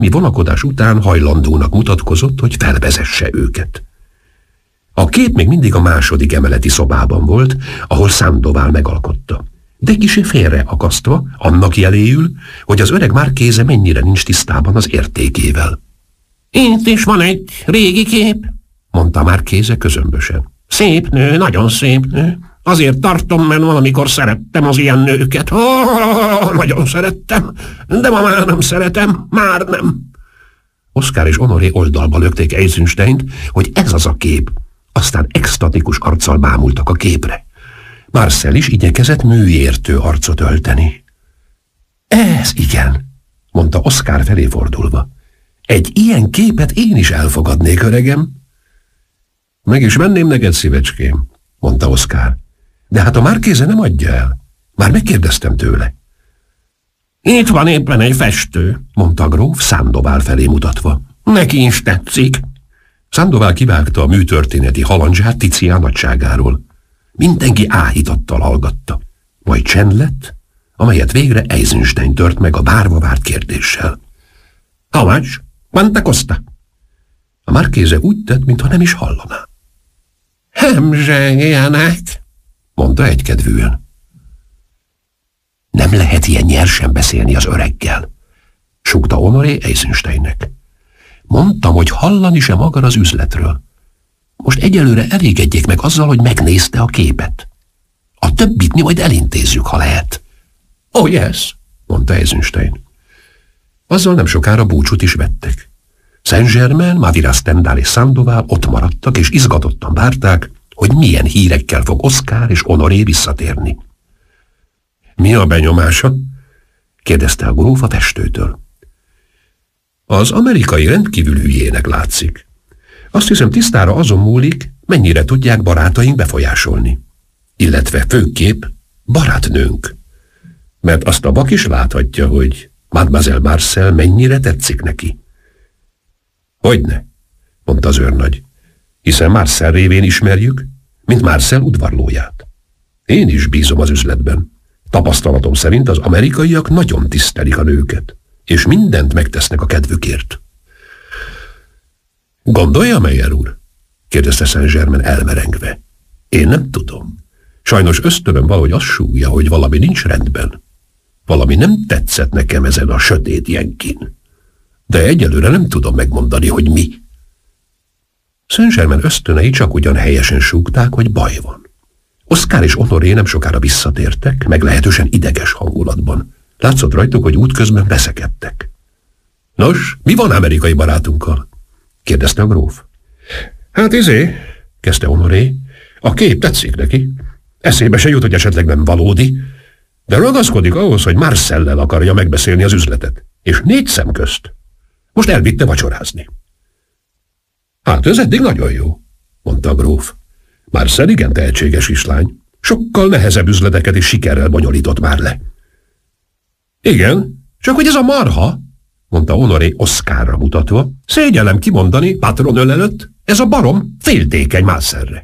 mi vonakodás után hajlandónak mutatkozott, hogy felvezesse őket. A kép még mindig a második emeleti szobában volt, ahol Sandoval megalkotta, de kissé félreakasztva, annak jeléül, hogy az öreg Marchese mennyire nincs tisztában az értékével. Itt is van egy régi kép, mondta Marchese közömbösen. Szép nő, nagyon szép nő. Azért tartom, mert valamikor szerettem az ilyen nőket. Nagyon szerettem, de ma már nem szeretem, már nem. Oscar és Honoré oldalba lökték Eisensteint, hogy ez az a kép. Aztán extatikus arccal bámultak a képre. Marcel is igyekezett műértő arcot ölteni. Ez igen, mondta Oscar felé fordulva. Egy ilyen képet én is elfogadnék, öregem. Meg is venném neked, szívecském, mondta Oscar. De hát a Marchese nem adja el. Már megkérdeztem tőle. Itt van éppen egy festő, mondta a gróf Sandoval felé mutatva. Neki is tetszik. Sandoval kivágta a műtörténeti halandzsát Tizian nagyságáról. Mindenki áhítattal hallgatta. Majd csend lett, amelyet végre Eisenstein tört meg a várva várt kérdéssel. How much? Quanta costa? A Marchese úgy tett, mintha nem is hallaná. Hemzsegjenek, mondta egykedvűen. Nem lehet ilyen nyersen beszélni az öreggel, súgta Honoré Eisensteinnek. Mondtam, hogy hallani sem akar az üzletről. Most egyelőre elégedjék meg azzal, hogy megnézte a képet. A többit mi majd elintézzük, ha lehet. Oh, yes, mondta Eisenstein. Azzal nem sokára búcsút is vettek. Saint-Germain, Mavira Stendhal és Sandoval ott maradtak, és izgatottan várták, hogy milyen hírekkel fog Oscar és Honoré visszatérni. Mi a benyomása? kérdezte a gróf a festőtől. Az amerikai rendkívül hülyének látszik. Azt hiszem, tisztára azon múlik, mennyire tudják barátaink befolyásolni. Illetve főképp barátnőnk. Mert azt a vak is láthatja, hogy Mademoiselle Marcel mennyire tetszik neki. Hogyne, mondta az őrnagy, hiszen Marcel révén ismerjük, mint Marcel udvarlóját. Én is bízom az üzletben. Tapasztalatom szerint az amerikaiak nagyon tisztelik a nőket, és mindent megtesznek a kedvükért. Gondolja, Meyer úr? kérdezte Saint-Germain elmerengve. Én nem tudom. Sajnos ösztönöm valahogy azt súgja, hogy valami nincs rendben. Valami nem tetszett nekem ezen a sötét jenkin. De egyelőre nem tudom megmondani, hogy mi. Saint-Germain ösztönei csak ugyan helyesen súgták, hogy baj van. Oscar és Honoré nem sokára visszatértek, meglehetősen ideges hangulatban. Látszott rajtuk, hogy útközben veszekedtek. Nos, mi van amerikai barátunkkal? kérdezte a gróf. Hát kezdte Honoré, a kép tetszik neki. Eszébe se jut, hogy esetleg nem valódi, de ragaszkodik ahhoz, hogy Marcellel akarja megbeszélni az üzletet, és 4 szem közt. Most elvitte vacsorázni. Hát ez eddig nagyon jó, mondta a gróf. Marcel igen tehetséges kislány. Sokkal nehezebb üzleteket is sikerrel bonyolított már le. Igen, csak hogy ez a marha, mondta Honoré Oscarra mutatva, szégyellem kimondani patronöl előtt, ez a barom féltékeny Marcelre.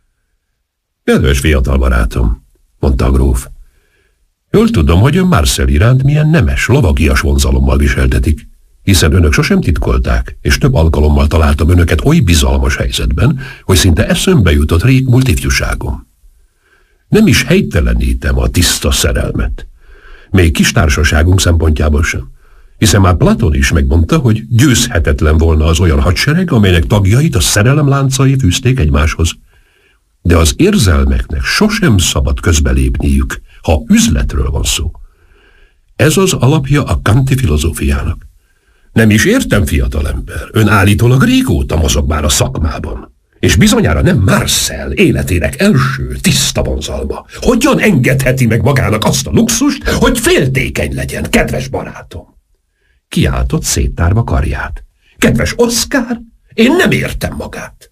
Kedves fiatal barátom, mondta a gróf, jól tudom, hogy ön Marcel iránt milyen nemes, lovagias vonzalommal viseltetik, hiszen önök sosem titkolták, és több alkalommal találtam önöket oly bizalmas helyzetben, hogy szinte eszembe jutott rég múlt ifjúságom. Nem is helytelenítem a tiszta szerelmet. Még kis társaságunk szempontjából sem, hiszen már Platon is megmondta, hogy győzhetetlen volna az olyan hadsereg, amelynek tagjait a szerelem láncai fűzték egymáshoz. De az érzelmeknek sosem szabad közbelépniük, ha üzletről van szó. Ez az alapja a kanti filozófiának. Nem is értem, fiatalember, ön állítólag régóta mozog már a szakmában, és bizonyára nem Marcel életének első tiszta vonzalma. Hogyan engedheti meg magának azt a luxust, hogy féltékeny legyen, kedves barátom? Kiáltott széttárva karját. Kedves Oscar, én nem értem magát.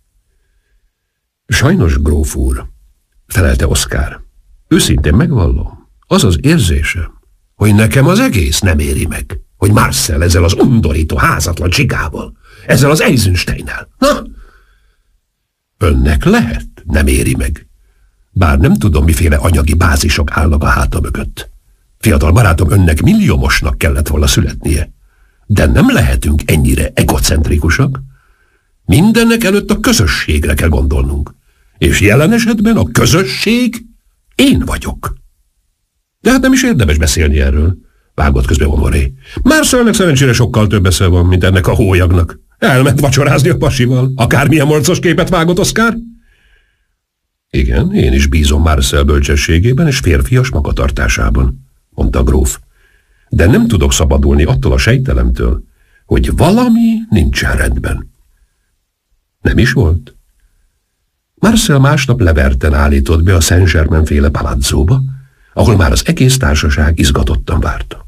Sajnos, gróf úr, felelte Oscar. Őszintén megvallom, az az érzésem, hogy nekem az egész nem éri meg, hogy Marcel ezzel az undorító házatlan csigával, ezzel az Eisensteinnel. Na, önnek lehet, nem éri meg. Bár nem tudom, miféle anyagi bázisok állnak a háta mögött. Fiatal barátom, önnek milliómosnak kellett volna születnie. De nem lehetünk ennyire egocentrikusak. Mindennek előtt a közösségre kell gondolnunk. És jelen esetben a közösség én vagyok. De hát nem is érdemes beszélni erről, vágott közbe Honoré. Marcelnek szerencsére sokkal több esze van, mint ennek a hólyagnak. Elment vacsorázni a pasival. Akármilyen morcos képet vágott, Oscar? Igen, én is bízom Marcel bölcsességében és férfias magatartásában, mondta a gróf. De nem tudok szabadulni attól a sejtelemtől, hogy valami nincsen rendben. Nem is volt. Marcel másnap leverten állított be a Saint-Germain féle palazzóba, ahol már az egész társaság izgatottan várta.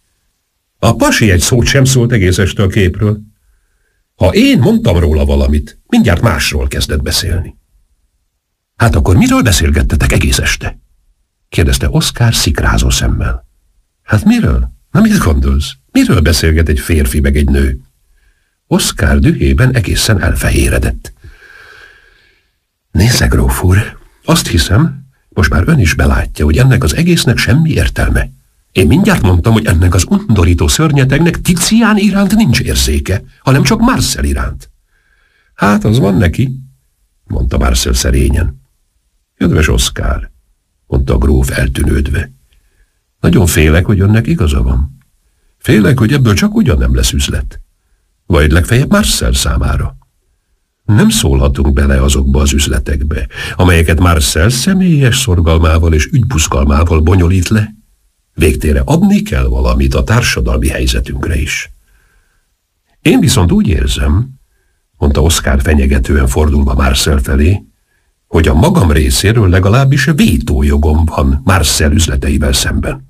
A pasi egy szót sem szólt egész este a képről. Ha én mondtam róla valamit, mindjárt másról kezdett beszélni. Hát akkor miről beszélgettetek egész este? Kérdezte Oscar szikrázó szemmel. Hát miről? Na mit gondolsz? Miről beszélget egy férfi meg egy nő? Oscar dühében egészen elfehéredett. Nézze, gróf úr, azt hiszem, most már ön is belátja, hogy ennek az egésznek semmi értelme. Én mindjárt mondtam, hogy ennek az undorító szörnyetegnek Tizian iránt nincs érzéke, hanem csak Marcel iránt. Hát, az van neki, mondta Marcel szerényen. Kedves Oscar, mondta a gróf eltűnődve. Nagyon félek, hogy önnek igaza van. Félek, hogy ebből csak ugyan nem lesz üzlet. Vagy legfeljebb Marcel számára. Nem szólhatunk bele azokba az üzletekbe, amelyeket Marcel személyes szorgalmával és ügybuszkalmával bonyolít le. Végtére adni kell valamit a társadalmi helyzetünkre is. Én viszont úgy érzem, mondta Oscar fenyegetően fordulva Marcel felé, hogy a magam részéről legalábbis vétójogom van Marcel üzleteivel szemben.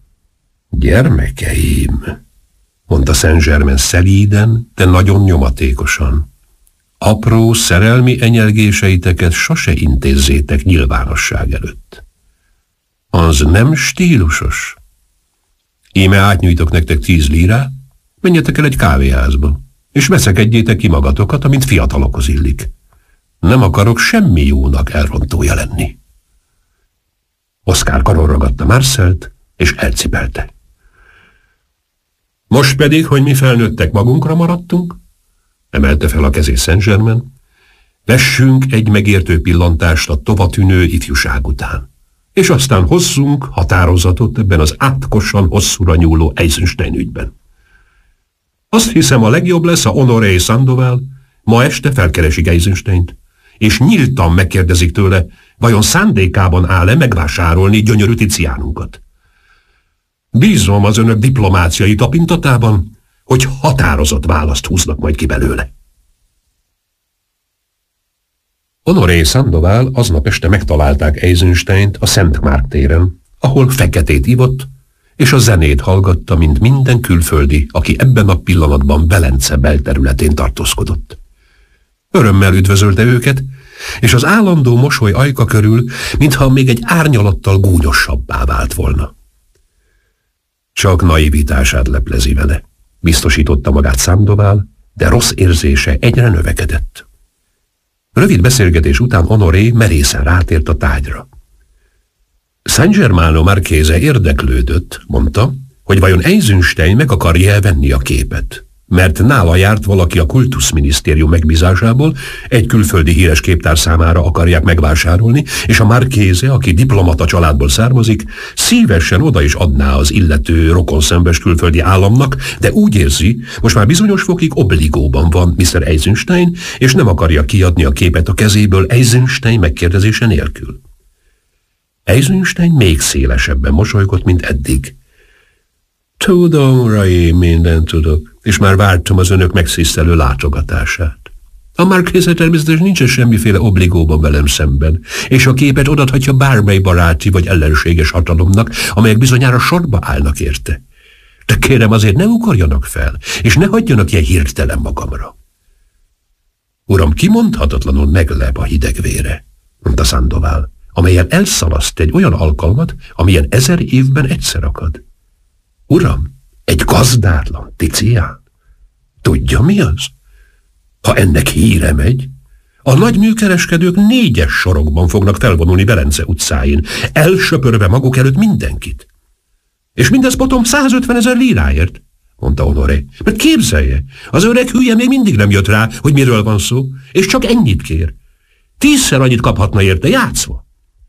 Gyermekeim, mondta Saint-Germain szelíden, de nagyon nyomatékosan. Apró szerelmi enyelgéseiteket sose intézzétek nyilvánosság előtt. Az nem stílusos. Íme átnyújtok nektek 10 lírát, menjetek el egy kávéházba, és veszekedjétek ki magatokat, amint fiatalokhoz illik. Nem akarok semmi jónak elrontója lenni. Oscar karon ragadta Marcelt, és elcipelte. Most pedig, hogy mi felnőttek magunkra maradtunk, emelte fel a kezét Saint-Germain, vessünk egy megértő pillantást a tovatűnő ifjúság után, és aztán hozzunk határozatot ebben az átkosan hosszúra nyúló Eisenstein ügyben. Azt hiszem, a legjobb lesz, a Honoré Sandoval ma este felkeresik Eisensteint, és nyíltan megkérdezik tőle, vajon szándékában áll-e megvásárolni gyönyörű Tizianunkat. Bízom az önök diplomáciai tapintatában, hogy határozott választ húznak majd ki belőle. Honoré Sandoval aznap este megtalálták Eisensteint a Szent Márk téren, ahol feketét ivott, és a zenét hallgatta, mint minden külföldi, aki ebben a pillanatban Velence belterületén tartózkodott. Örömmel üdvözölte őket, és az állandó mosoly ajka körül, mintha még egy árnyalattal gúnyosabbá vált volna. Csak naivitását leplezi vele, biztosította magát Sandoval, de rossz érzése egyre növekedett. Rövid beszélgetés után Honoré merészen rátért a tárgyra. Saint-Germain Marchese érdeklődött, mondta, hogy vajon Eisenstein meg akarja venni a képet, mert nála járt valaki a kultuszminisztérium megbízásából, egy külföldi híres képtár számára akarják megvásárolni, és a Marchese, aki diplomata családból származik, szívesen oda is adná az illető rokonszembes külföldi államnak, de úgy érzi, most már bizonyos fokig obligóban van Mr. Eisenstein, és nem akarja kiadni a képet a kezéből Eisenstein megkérdezése nélkül. Eisenstein még szélesebben mosolygott, mint eddig. Tudom, uraim, mindent tudok, és már vártam az önök megszisztelő látogatását. A Marchese természetesen nincsen semmiféle obligóban velem szemben, és a képet odaadhatja bármely baráti vagy ellenséges hatalomnak, amelyek bizonyára sorba állnak érte. De kérem, azért ne ugorjanak fel, és ne hagyjanak ilyen hirtelen magamra. Uram, kimondhatatlanul meglep a hidegvére, mondta Sandoval, amelyen elszalaszt egy olyan alkalmat, amilyen 1000 évben egyszer akad. Uram, egy gazdátlan Tizian. Tudja, mi az? Ha ennek híre megy, a nagy műkereskedők 4-es sorokban fognak felvonulni Velence utcáin, elsöpörve maguk előtt mindenkit. És mindez potom 150 000 líráért. mondta Honoré. Mert képzelje, az öreg hülye még mindig nem jött rá, hogy miről van szó, és csak ennyit kér. 10-szer annyit kaphatna érte játszva.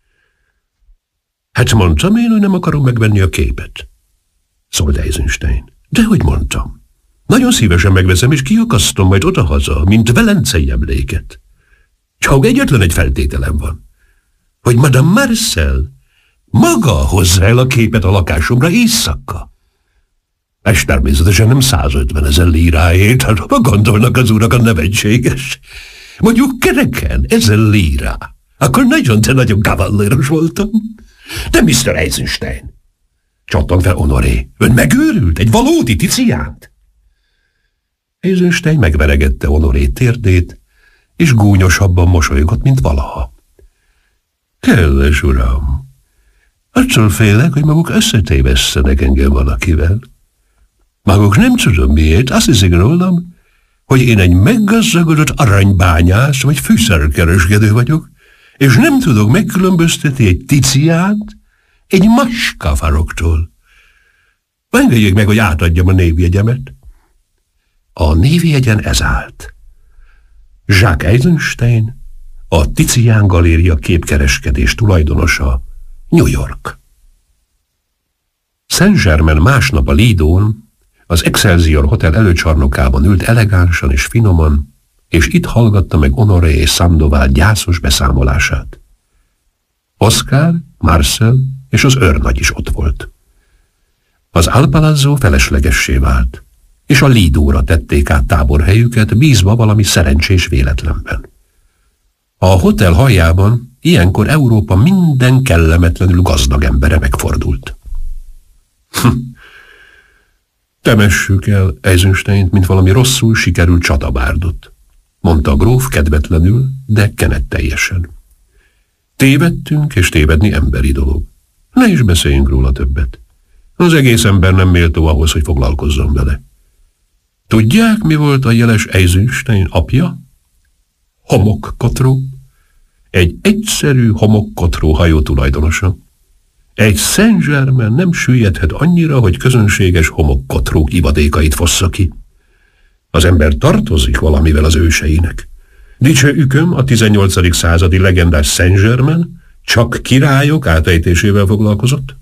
Hát mondtam én, hogy nem akarom megvenni a képet, szólt Eisenstein. Dehogy mondtam. Nagyon szívesen megveszem, és kiakasztom majd odahaza, mint velencei emléket. Csak egyetlen egy feltételem van, hogy Madame Marcel maga hozza el a képet a lakásomra éjszaka. És természetesen nem 150 000 líráért, hát ha gondolnak az urak, a nevetséges. Mondjuk kereken 1000 lírá. Akkor nagyon kavalléros voltam. De Mr. Eisenstein, csattant fel Honoré, ön megőrült egy valódi Tiziánt. Eisenstein megveregette Honoré térdét, és gúnyosabban mosolygott, mint valaha. Kedves uram, attól félek, hogy maguk összetévesztenek engem valakivel. Maguk nem tudom miért, azt hiszik rólam, hogy én egy meggazdagodott aranybányász vagy fűszerkereskedő vagyok, és nem tudok megkülönböztetni egy Tiziánt egy maskafaroktól. Engedjék meg, hogy átadjam a névjegyemet. A névjegyen ez állt. Jacques Eisenstein, a Tizián Galéria képkereskedés tulajdonosa, New York. Saint-Germain másnap a Lidón, az Excelsior Hotel előcsarnokában ült elegánsan és finoman, és itt hallgatta meg Honoré és Sandoval gyászos beszámolását. Oscar, Marcel és az őrnagy is ott volt. Az Alpalazzo feleslegessé vált, és a Lidóra tették át táborhelyüket, bízva valami szerencsés véletlenben. A hotel hajában ilyenkor Európa minden kellemetlenül gazdag embere megfordult. Temessük el Eisensteint, mint valami rosszul sikerült csatabárdot, mondta a gróf kedvetlenül, de kenetteljesen. Tévedtünk, és tévedni emberi dolog. Ne is beszéljünk róla többet. Az egész ember nem méltó ahhoz, hogy foglalkozzon vele. Tudják, mi volt a jeles Eisenstein apja? Homokkotró. Egy egyszerű homokkotró hajó tulajdonosa. Egy Saint-Germain nem süllyedhet annyira, hogy közönséges homokkotrók ivadékait fossza ki. Az ember tartozik valamivel az őseinek. Dicső üköm, a 18. századi legendás Saint-Germain csak királyok átejtésével foglalkozott.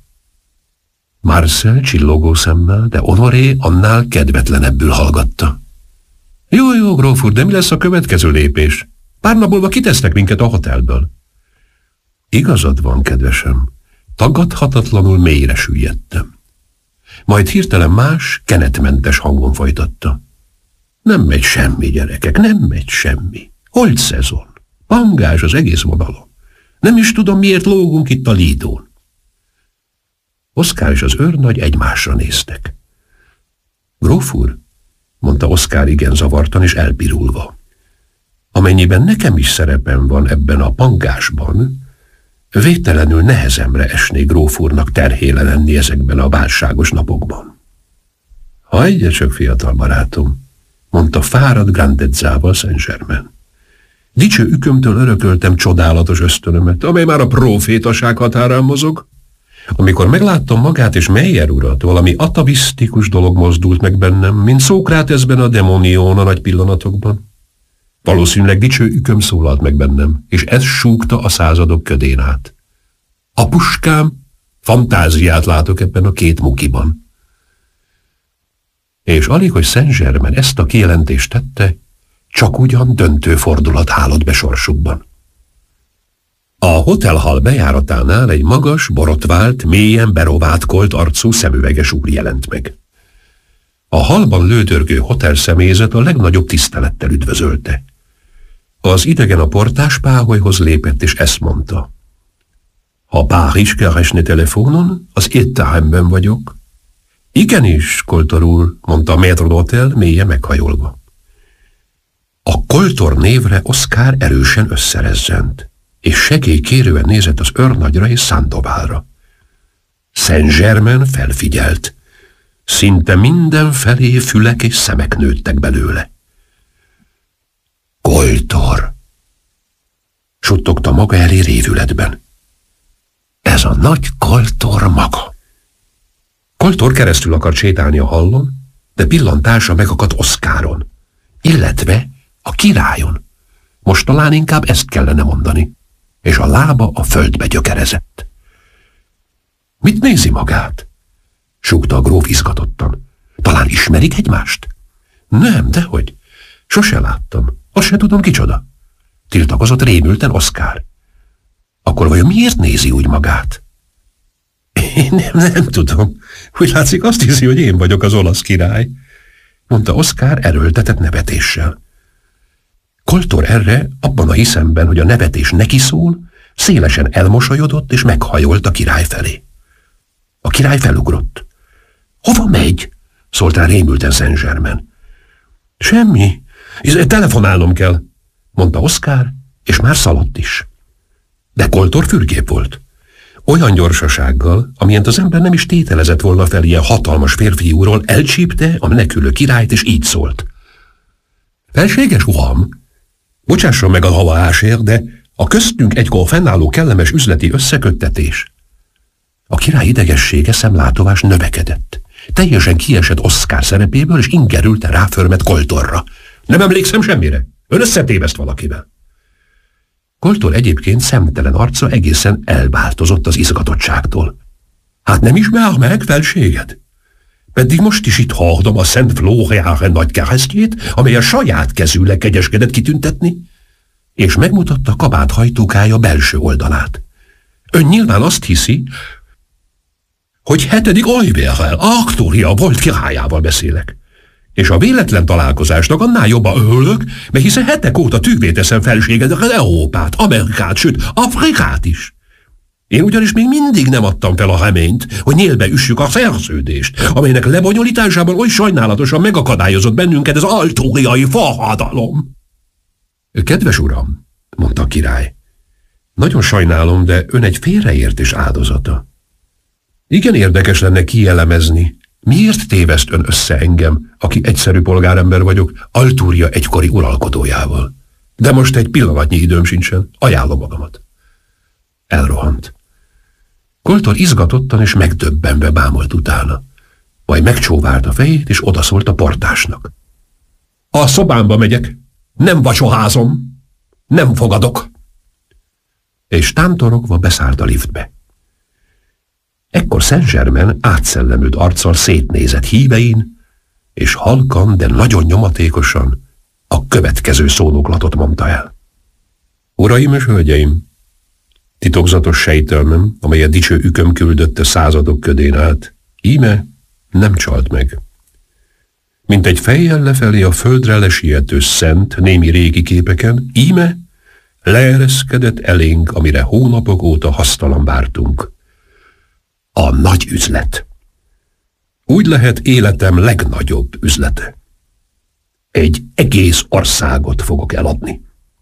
Marcel csillogó szemmel, de Honoré annál kedvetlenebbül hallgatta. Jó, gróf úr, de mi lesz a következő lépés? Pár nap múlva kitesznek minket a hotelből. Igazad van, kedvesem. Tagadhatatlanul mélyre süllyedtem. Majd hirtelen más, kenetmentes hangon folytatta. Nem megy semmi, gyerekek, nem megy semmi. Holt szezon. Pangás az egész vonalon. Nem is tudom, miért lógunk itt a Lidón. Oszkár és az őrnagy egymásra néztek. Gróf úr, mondta Oszkár igen zavartan és elpirulva. Amennyiben nekem is szerepem van ebben a pangásban, végtelenül nehezemre esné gróf úrnak terhéle lenni ezekben a válságos napokban. Hagyja csak, fiatal barátom, mondta fáradt Grandezzával Saint-Germain. Dicső ükömtől örököltem csodálatos ösztönömet, amely már a profétaság határán mozog. Amikor megláttam magát és Meyer urat, valami atavisztikus dolog mozdult meg bennem, mint Szókráteszben a Demonión a nagy pillanatokban. Valószínűleg dicső üköm szólalt meg bennem, és ez súgta a századok ködén át. Apuskám, fantáziát látok ebben a két mukiban. És alig, hogy Saint-Germain ezt a kijelentést tette, csak ugyan döntő fordulat állott be sorsukban. A hotelhal bejáratánál egy magas, borotvált, mélyen berovátkolt arcú szemüveges úr jelent meg. A halban lődörgő hotelszemélyzet a legnagyobb tisztelettel üdvözölte. Az idegen a portás páholyhoz lépett, és ezt mondta. Ha Párizs keresne telefonon, az étteremben vagyok. Igenis, Koltor úr, mondta a maître d'hôtel mélyen meghajolva. A Koltor névre Oszkár erősen összerezzent, és segélykérően nézett az őrnagyra és Sandovalra. Saint-Germain felfigyelt. Szinte mindenfelé fülek és szemek nőttek belőle. Koltor! Suttogta maga elé révületben. Ez a nagy Koltor maga. Koltor keresztül akart sétálni a hallon, de pillantása megakadt Oszkáron, illetve a királyon. Most talán inkább ezt kellene mondani, és a lába a földbe gyökerezett. Mit nézi magát? Súgta a gróf izgatottan. Talán ismerik egymást? Nem, dehogy. Sose láttam. Azt se tudom kicsoda. Tiltakozott rémülten Oszkár. Akkor vajon miért nézi úgy magát? Én nem tudom. Úgy látszik, azt hiszi, hogy én vagyok az olasz király, mondta Oszkár erőltetett nevetéssel. Koltor erre, abban a hiszemben, hogy a nevetés neki szól, szélesen elmosolyodott és meghajolt a király felé. A király felugrott. Hova megy? Szólt rá rémülten Saint-Germain. Semmi. Telefonálnom kell, mondta Oszkár, és már szaladt is. De Koltor fürgébb volt. Olyan gyorsasággal, amilyent az ember nem is tételezett volna fel ilyen hatalmas férfiúról, elcsípte a menekülő királyt, és így szólt. Felséges uram, bocsásson meg a havaásért, de a köztünk egykor fennálló kellemes üzleti összeköttetés. A király idegessége szemlátomás növekedett. Teljesen kiesett Oszkár szerepéből, és ingerülten ráförmet Koltorra. Nem emlékszem semmire. Ön összetéveszt valakivel. Koltor egyébként szemtelen arca egészen elváltozott az izgatottságtól. Hát nem ismer meg, felséged? Pedig most is itt hordom a Szent Flórián nagy keresztjét, amely a saját kezűleg kegyeskedett kitüntetni, és megmutatta kabáthajtókája belső oldalát. Ön nyilván azt hiszi, hogy 7. Olivérrel, Artúria volt királyával beszélek. És a véletlen találkozásnak annál jobban örülök, mert hiszen hetek óta tűvé teszem felségedre Európát, Amerikát, sőt, Afrikát is. Én ugyanis még mindig nem adtam fel a reményt, hogy nyílbe üssük a szerződést, amelynek lebonyolításában oly sajnálatosan megakadályozott bennünket az artúriai forradalom. Kedves uram, mondta a király, nagyon sajnálom, de ön egy félreértés áldozata. Igen érdekes lenne kielemezni, miért téveszt ön össze engem, aki egyszerű polgárember vagyok, Artúria egykori uralkodójával. De most egy pillanatnyi időm sincsen, ajánlom magamat. Elrohant. Koltor izgatottan és megdöbbenve bámult utána. Majd megcsóvált a fejét, és odaszólt a portásnak. A szobámba megyek, nem vacsoházom, nem fogadok. És tántorogva beszállt a liftbe. Ekkor Saint-Germain átszellemült arccal szétnézett hívein, és halkan, de nagyon nyomatékosan a következő szónoklatot mondta el. Uraim és hölgyeim, titokzatos sejtelmem, amelyet dicső üköm küldötte századok ködén át, íme nem csalt meg. Mint egy fejjel lefelé a földre lesiető szent némi régi képeken, íme leereszkedett elénk, amire hónapok óta hasztalan vártunk. A nagy üzlet. Úgy lehet életem legnagyobb üzlete. Egy egész országot fogok eladni.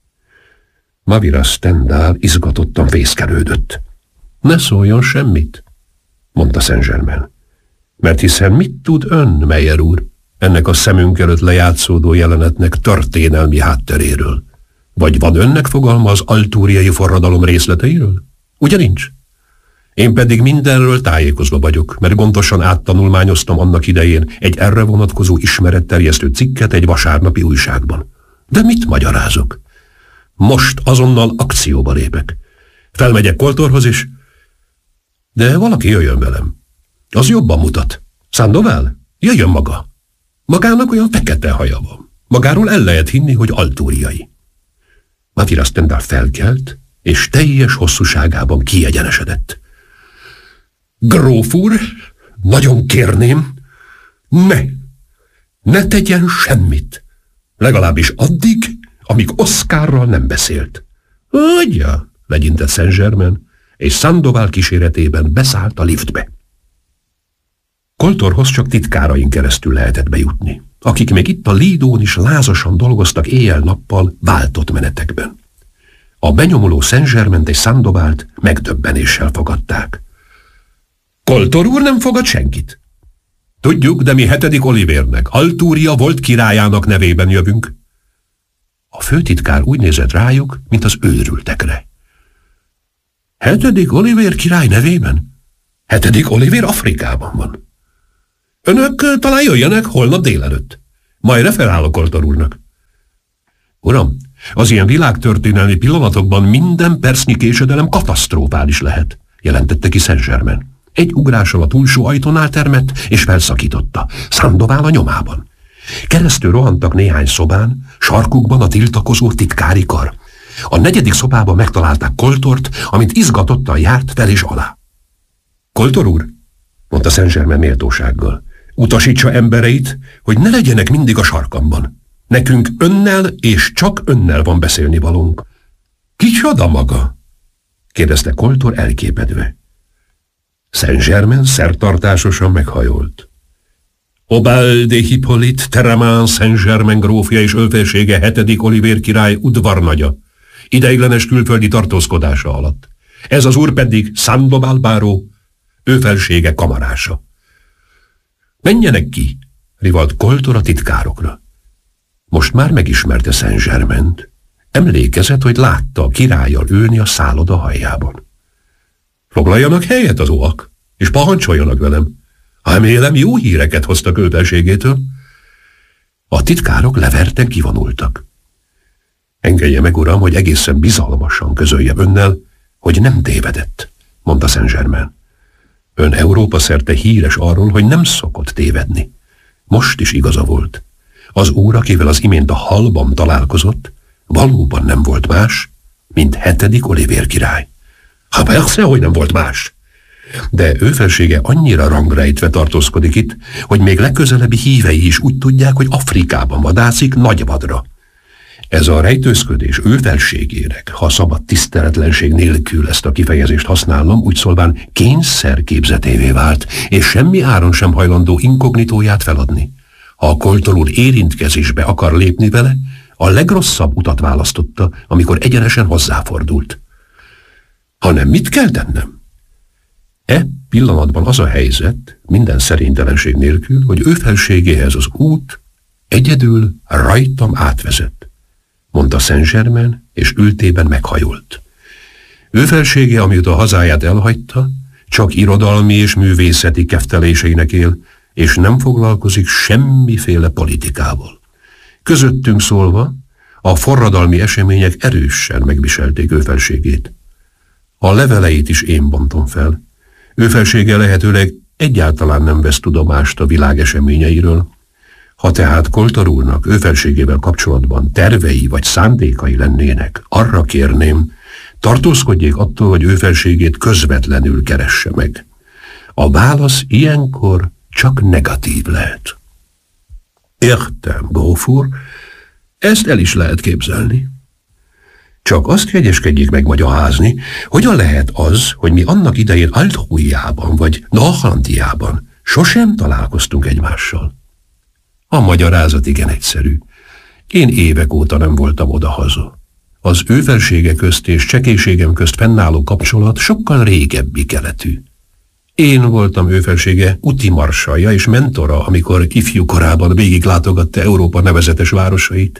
Mavira Stendhal izgatottan fészkelődött. Ne szóljon semmit, mondta Saint-Germain. Mert hiszen mit tud ön, Meyer úr, ennek a szemünk előtt lejátszódó jelenetnek történelmi hátteréről? Vagy van önnek fogalma az artúriai forradalom részleteiről? Ugye nincs? Én pedig mindenről tájékozva vagyok, mert gondosan áttanulmányoztam annak idején egy erre vonatkozó ismeretterjesztő cikket egy vasárnapi újságban. De mit magyarázok? Most azonnal akcióba lépek. Felmegyek Koltorhoz is, de valaki jöjjön velem. Az jobban mutat. Sandoval? Jöjjön maga. Magának olyan fekete haja van. Magáról el lehet hinni, hogy artúriai. Mavira Stendhal felkelt, és teljes hosszúságában kiegyenesedett. Gróf úr, nagyon kérném, ne tegyen semmit. Legalábbis addig, amíg Oszkárral nem beszélt. Ugyan, legyintett Saint-Germain, és Sandoval kíséretében beszállt a liftbe. Koltorhoz csak titkárain keresztül lehetett bejutni, akik még itt a Lidón is lázasan dolgoztak éjjel-nappal váltott menetekben. A benyomuló Saint-Germaint és Sandovalt megdöbbenéssel fogadták. Koltor úr nem fogad senkit. Tudjuk, de mi 7. Olivérnek, Artúria volt királyának nevében jövünk. A főtitkár úgy nézett rájuk, mint az őrültekre. 7. Olivér király nevében? 7. Olivér Afrikában van. Önök talán jöjjenek holnap délelőtt. Majd referálok Koltor úrnak. Uram, az ilyen világtörténelmi pillanatokban minden percnyi késedelem katasztrofális lehet, jelentette ki Saint-Germain. Egy ugrással a túlsó ajtónál termett, és felszakította. Sandoval a nyomában. Keresztül rohantak néhány szobán, sarkukban a tiltakozó titkári kar. A 4. szobában megtalálták Koltort, amint izgatottan járt fel és alá. Koltor úr, mondta Saint-Germain méltósággal, utasítsa embereit, hogy ne legyenek mindig a sarkamban. Nekünk önnel és csak önnel van beszélni valónk. Kicsoda maga? kérdezte Koltor elképedve. Saint-Germain szertartásosan meghajolt. Aubal de Hippolyte Terraman Saint-Germain grófja és ölfelsége 7. Olivér király udvarnagya, ideiglenes külföldi tartózkodása alatt. Ez az úr pedig Sandoval báró, ő felsége kamarása. Menjenek ki, rivalt Koltor a titkárokra. Most már megismerte Saint-Germaint. Emlékezett, hogy látta a királlyal ülni a szálloda hajjában. Foglaljanak helyet az óak, és pahancsoljanak velem. Remélem, jó híreket hoztak őfelségétől. A titkárok leverten kivonultak. Engedje meg, uram, hogy egészen bizalmasan közöljem önnel, hogy nem tévedett, mondta Saint-Germain. Ön Európa szerte híres arról, hogy nem szokott tévedni. Most is igaza volt. Az úr, akivel az imént a hallban találkozott, valóban nem volt más, mint 7. Olivér király. Ha persze, hogy nem volt más. De ő felsége annyira rangrejtve tartózkodik itt, hogy még legközelebbi hívei is úgy tudják, hogy Afrikában vadászik nagyvadra. Ez a rejtőzködés ő felségének, ha szabad tiszteletlenség nélkül ezt a kifejezést használnom, úgy szólván kényszer képzetévé vált, és semmi áron sem hajlandó inkognitóját feladni. Ha a Koltor úr érintkezésbe akar lépni vele, a legrosszabb utat választotta, amikor egyenesen hozzáfordult. Hanem mit kell tennem? Pillanatban az a helyzet, minden szerintelenség nélkül, hogy ő felségéhez az út egyedül rajtam átvezet, mondta Saint-Germain, és ültében meghajolt. Ő felsége, amióta a hazáját elhagyta, csak irodalmi és művészeti kefteléseinek él, és nem foglalkozik semmiféle politikával. Közöttünk szólva, a forradalmi események erősen megviselték ő felségét. A leveleit is én bontom fel. Ő felsége lehetőleg egyáltalán nem vesz tudomást a világ eseményeiről. Ha tehát Koltor úrnak ő felségével kapcsolatban tervei vagy szándékai lennének, arra kérném, tartózkodjék attól, hogy ő felségét közvetlenül keresse meg. A válasz ilyenkor csak negatív lehet. Értem, gróf úr, ezt el is lehet képzelni. Csak azt jegyeskedjék meg magyarázni, hogyan lehet az, hogy mi annak idején Althújjában vagy Normandiában sosem találkoztunk egymással. A magyarázat igen egyszerű. Én évek óta nem voltam odahaza. Az ő felsége közt és csekélységem közt fennálló kapcsolat sokkal régebbi keletű. Én voltam ő felsége úti marsalja és mentora, amikor ifjú korában végiglátogatta Európa nevezetes városait.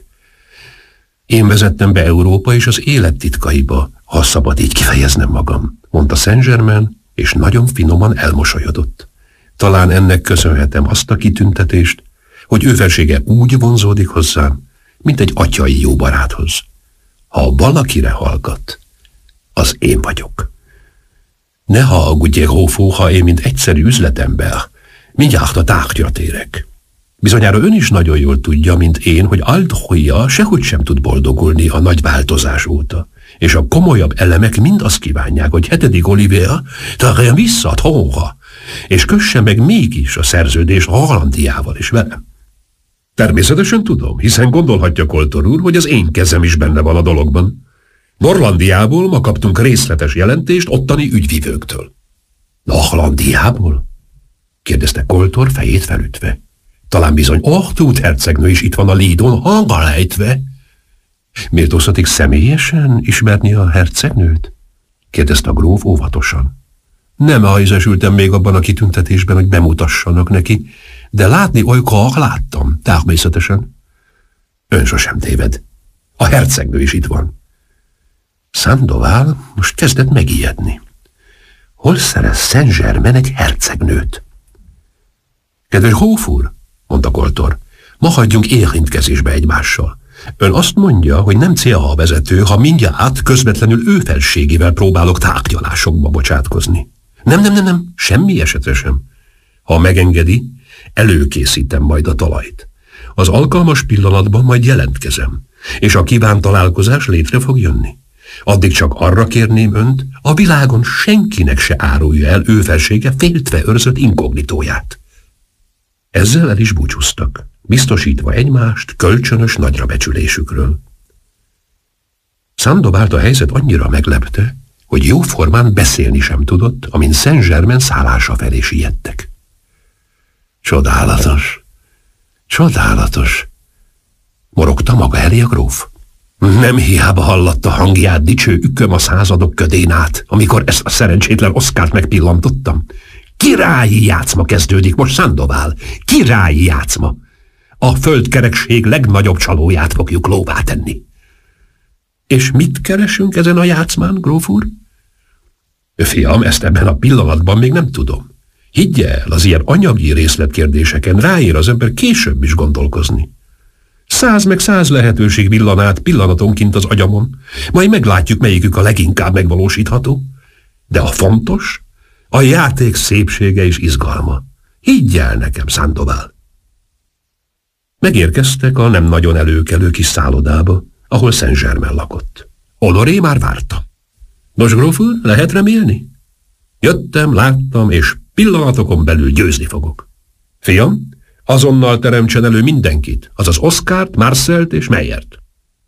Én vezettem be Európa és az élet titkaiba, ha szabad így kifejeznem magam, mondta Saint-Germain, és nagyon finoman elmosolyodott. Talán ennek köszönhetem azt a kitüntetést, hogy ő felsége úgy vonzódik hozzám, mint egy atyai jó baráthoz. Ha valakire hallgat, az én vagyok. Ne haragudj, grófó, ha én, mint egyszerű üzletember, mindjárt a tárgyra térek. Bizonyára ön is nagyon jól tudja, mint én, hogy Althújja sehogy sem tud boldogulni a nagy változás óta, és a komolyabb elemek mind azt kívánják, hogy 7. Olivér térjen vissza a trónra, és kösse meg mégis a szerződés Hollandiával is velem. Természetesen tudom, hiszen gondolhatja Koltor úr, hogy az én kezem is benne van a dologban. Normandiából ma kaptunk részletes jelentést ottani ügyvivőktől. Normandiából? kérdezte Koltor fejét felütve. Talán bizony Ortút hercegnő is itt van a Lidon hanggal lejtve. Méltóztatik személyesen ismerni a hercegnőt? kérdezte a gróf óvatosan. Nem hajzesültem még abban a kitüntetésben, hogy bemutassanak neki, de látni olykor láttam, természetesen. Ön sosem téved. A hercegnő is itt van. Sandoval most kezdett megijedni. Hol szerez Saint-Germain egy hercegnőt? Kedves gróf úr, mondta Koltor, ma hagyjunk érintkezésbe egymással. Ön azt mondja, hogy nem célha vezető, ha mindjárt közvetlenül ő felségével próbálok tárgyalásokba bocsátkozni. Nem, semmi esetre sem. Ha megengedi, előkészítem majd a talajt. Az alkalmas pillanatban majd jelentkezem, és a kívánt találkozás létre fog jönni. Addig csak arra kérném önt, a világon senkinek se árulja el ő felsége féltve őrzött inkognitóját. Ezzel el is búcsúztak, biztosítva egymást kölcsönös nagyrabecsülésükről. Sandovált a helyzet annyira meglepte, hogy jóformán beszélni sem tudott, amint Saint-Germain szállása felé siettek. Csodálatos, csodálatos, morogta maga elé a gróf. Nem hiába hallatta hangját dicső üköm a századok ködén át, amikor ezt a szerencsétlen Oszkárt megpillantottam. Királyi játszma kezdődik most, Sandoval. Királyi játszma. A földkerekség legnagyobb csalóját fogjuk lóvá tenni. És mit keresünk ezen a játszmán, gróf úr? Fiam, ezt ebben a pillanatban még nem tudom. Higgy el, az ilyen anyagi részletkérdéseken ráér az ember később is gondolkozni. 100 meg 100 lehetőség villan át pillanatonként az agyamon, majd meglátjuk, melyikük a leginkább megvalósítható. De a fontos, a játék szépsége és izgalma. Higgy el nekem, Sandoval. Megérkeztek a nem nagyon előkelő kis szállodába, ahol Saint-Germain lakott. Honoré már várta. Nos, gróf úr, lehet remélni? Jöttem, láttam, és pillanatokon belül győzni fogok. Fiam, azonnal teremtsen elő mindenkit, azaz Oszkárt, Marcelt és Meyert.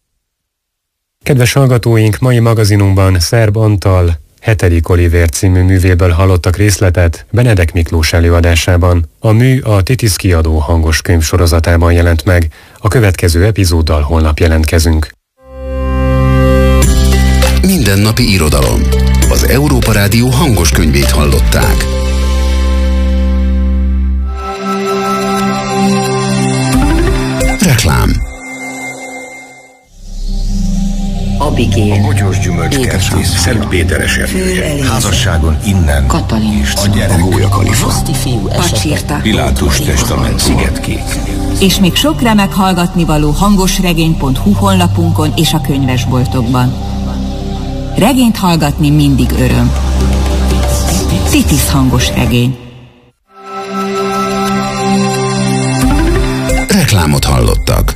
Kedves hallgatóink, mai magazinunkban Szerb Antal 7. Olivér című művéből hallottak részletet Benedek Miklós előadásában. A mű a Titis kiadó hangos könyv sorozatában jelent meg. A következő epizóddal holnap jelentkezünk. Mindennapi irodalom. Az Európa Rádió hangos könyvét hallották. Reklám. Abigail, a bogyós gyümölcskerti, Szentpéteres erdője. házasságon innen, Katalin, a gyerek, Roszti fiú esete, Pilátus testament, szigetkék. És még sok remek hallgatnivaló hangosregény.hu honlapunkon és a könyvesboltokban. Regényt hallgatni mindig öröm. Titis hangos regény. Reklámot hallottak.